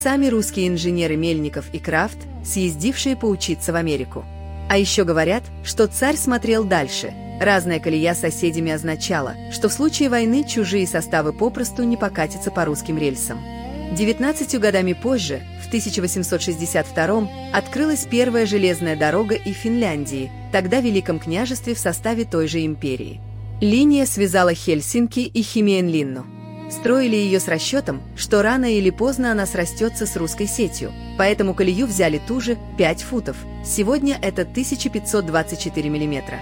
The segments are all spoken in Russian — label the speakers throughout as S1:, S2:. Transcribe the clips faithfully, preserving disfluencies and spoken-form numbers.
S1: Сами русские инженеры Мельников и Крафт, съездившие поучиться в Америку. А еще говорят, что царь смотрел дальше. Разная колея с соседями означала, что в случае войны чужие составы попросту не покатятся по русским рельсам. Девятнадцатью годами позже, в тысяча восемьсот шестьдесят втором, открылась первая железная дорога и в Финляндии, тогда Великом княжестве в составе той же империи. Линия связала Хельсинки и Хемиенлинну. Строили ее с расчетом, что рано или поздно она срастется с русской сетью, поэтому колею взяли ту же пять футов. Сегодня это тысяча пятьсот двадцать четыре миллиметра.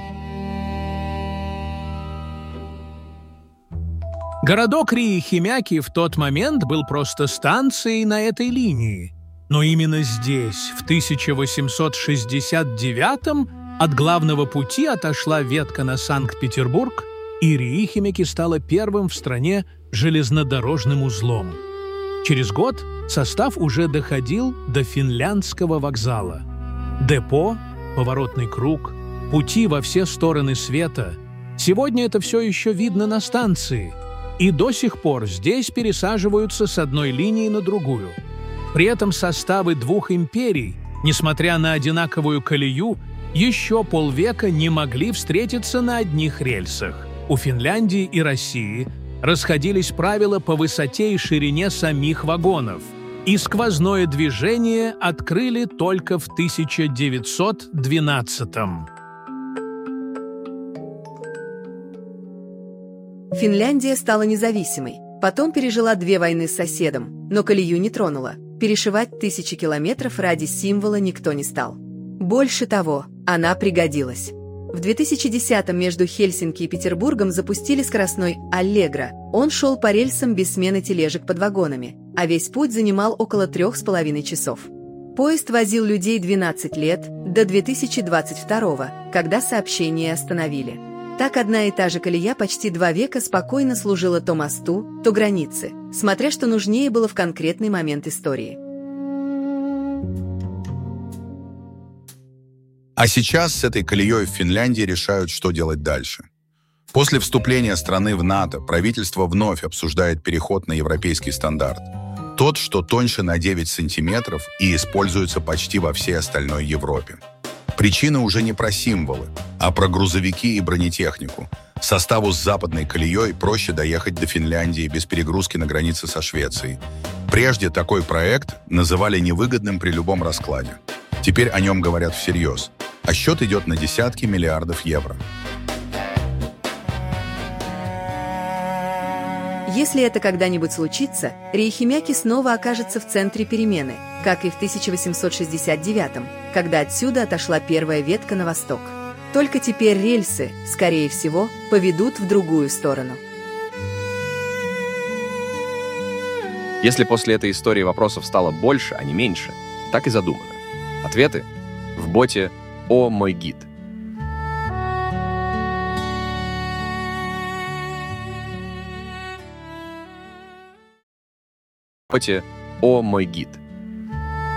S2: Городок Риихимяки в тот момент был просто станцией на этой линии. Но именно здесь, в тысяча восемьсот шестьдесят девятом, от главного пути отошла ветка на Санкт-Петербург, и Риихимяки стала первым в стране железнодорожным узлом. Через год состав уже доходил до финляндского вокзала. Депо, поворотный круг, пути во все стороны света. Сегодня это все еще видно на станции. И до сих пор здесь пересаживаются с одной линии на другую. При этом составы двух империй, несмотря на одинаковую колею, еще полвека не могли встретиться на одних рельсах. У Финляндии и России расходились правила по высоте и ширине самих вагонов, и сквозное движение открыли только в тысяча девятьсот двенадцатом.
S1: Финляндия стала независимой, потом пережила две войны с соседом, но колею не тронула. Перешивать тысячи километров ради символа никто не стал. Больше того, она пригодилась. В две тысячи десятом между Хельсинки и Петербургом запустили скоростной «Аллегро». Он шел по рельсам без смены тележек под вагонами, а весь путь занимал около трех с половиной часов. Поезд возил людей двенадцать лет, до две тысячи двадцать второго, когда сообщение остановили. Так одна и та же колея почти два века спокойно служила то мосту, то границе, смотря что нужнее было в конкретный момент истории.
S3: А сейчас с этой колеей в Финляндии решают, что делать дальше. После вступления страны в НАТО правительство вновь обсуждает переход на европейский стандарт. Тот, что тоньше на девять сантиметров и используется почти во всей остальной Европе. Причина уже не про символы, а про грузовики и бронетехнику. Составу с западной колеей проще доехать до Финляндии без перегрузки на границе со Швецией. Прежде такой проект называли невыгодным при любом раскладе. Теперь о нем говорят всерьез, а счет идет на десятки миллиардов евро.
S1: Если это когда-нибудь случится, Риихимяки снова окажется в центре перемены, как и в тысяча восемьсот шестьдесят девятом, когда отсюда отошла первая ветка на восток. Только теперь рельсы, скорее всего, поведут в другую сторону.
S4: Если после этой истории вопросов стало больше, а не меньше, так и задумано. Ответы в боте «О, мой гид». В боте «О, мой гид».